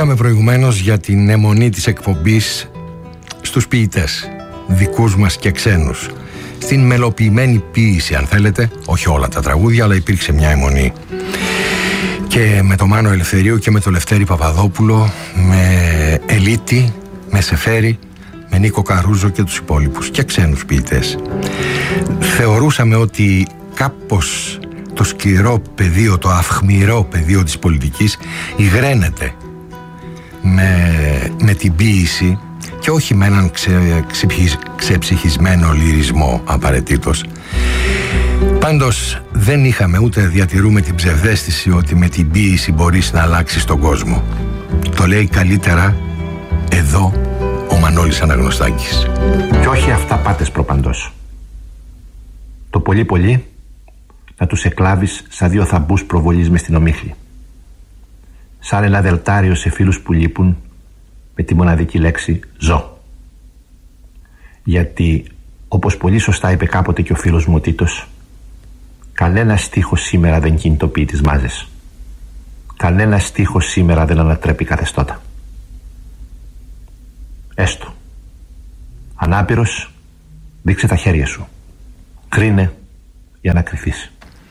Λέγαμε προηγουμένως για την αιμονή της εκπομπής στους ποιητές, δικούς μας και ξένους. Στην μελοποιημένη ποίηση, αν θέλετε, όχι όλα τα τραγούδια, αλλά υπήρξε μια αιμονή. Και με το Μάνο Ελευθερίου και με το Λευτέρη Παπαδόπουλο, με Ελίτη, με Σεφέρη, με Νίκο Καρούζο και τους υπόλοιπους και ξένους ποιητές. Θεωρούσαμε ότι κάπως το σκληρό πεδίο, το αυχμηρό πεδίο της πολιτικής υγραίνεται με την ποίηση και όχι με έναν ξεψυχισμένο λυρισμό απαραίτητος. Πάντως δεν είχαμε ούτε διατηρούμε την ψευδαίσθηση ότι με την ποίηση μπορείς να αλλάξεις τον κόσμο. Το λέει καλύτερα εδώ ο Μανώλης Αναγνωστάκης. Και όχι αυταπάτες προπαντός. Το πολύ πολύ να τους εκλάβεις σαν δύο θαμπούς προβολής μες στην ομίχλη. Σαν ένα δελτάριο σε φίλους που λείπουν με τη μοναδική λέξη «ζω». Γιατί, όπως πολύ σωστά είπε κάποτε και ο φίλος μου ο Τίτος, κανένα στίχος σήμερα δεν κινητοποιεί τις μάζες. Κανένα στίχος σήμερα δεν ανατρέπει καθεστώτα. Έστω. Ανάπηρος, δείξε τα χέρια σου. Κρίνε για να κρυφείς.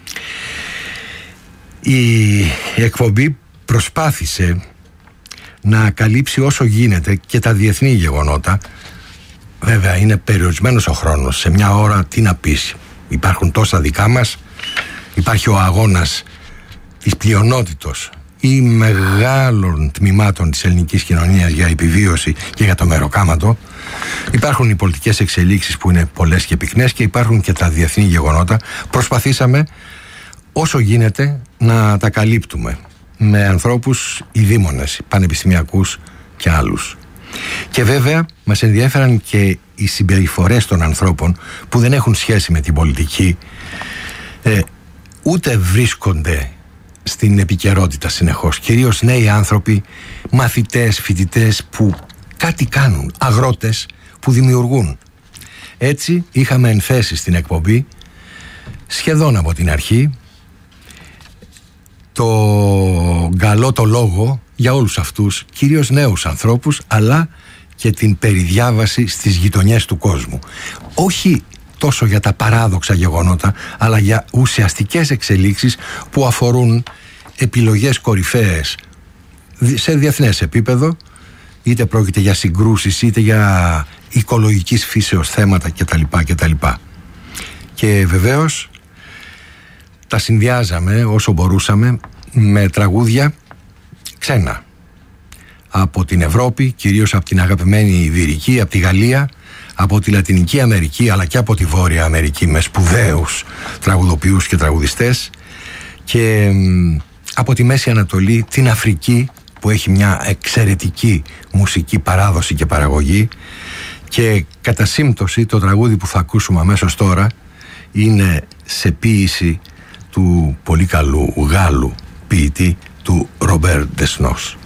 Η εκπομπή προσπάθησε να καλύψει όσο γίνεται και τα διεθνή γεγονότα. Βέβαια είναι περιορισμένος ο χρόνος. Σε μια ώρα τι να πεις. Υπάρχουν τόσα δικά μας. Υπάρχει ο αγώνας της πλειονότητος ή μεγάλων τμήματων της ελληνικής κοινωνίας για επιβίωση και για το μεροκάματο. Υπάρχουν οι πολιτικές εξελίξεις που είναι πολλές και πυκνές και υπάρχουν και τα διεθνή γεγονότα. Προσπαθήσαμε όσο γίνεται να τα καλύπτουμε με ανθρώπους ειδήμονες, πανεπιστημιακούς και άλλους. Και βέβαια μας ενδιέφεραν και οι συμπεριφορές των ανθρώπων που δεν έχουν σχέση με την πολιτική, ούτε βρίσκονται στην επικαιρότητα συνεχώς. Κυρίως νέοι άνθρωποι, μαθητές, φοιτητές που κάτι κάνουν, αγρότες που δημιουργούν. Έτσι είχαμε ενθέσει στην εκπομπή σχεδόν από την αρχή το καλό το λόγο για όλους αυτούς, κυρίως νέους ανθρώπους, αλλά και την περιδιάβαση στις γειτονιές του κόσμου. Όχι τόσο για τα παράδοξα γεγονότα, αλλά για ουσιαστικές εξελίξεις που αφορούν επιλογές κορυφαίες σε διεθνές επίπεδο, είτε πρόκειται για συγκρούσεις, είτε για οικολογικής φύσεως θέματα κτλ. Και βεβαίως τα συνδυάζαμε όσο μπορούσαμε με τραγούδια ξένα από την Ευρώπη, κυρίως από την αγαπημένη Ιβηρική, από τη Γαλλία, από τη Λατινική Αμερική, αλλά και από τη Βόρεια Αμερική με σπουδαίους τραγουδοποιούς και τραγουδιστές, και από τη Μέση Ανατολή, την Αφρική που έχει μια εξαιρετική μουσική παράδοση και παραγωγή. Και κατά σύμπτωση το τραγούδι που θα ακούσουμε αμέσως τώρα είναι σε ποίηση του πολύ καλού Γάλλου ποιητή, του Ρομπέρ Ντεσνός.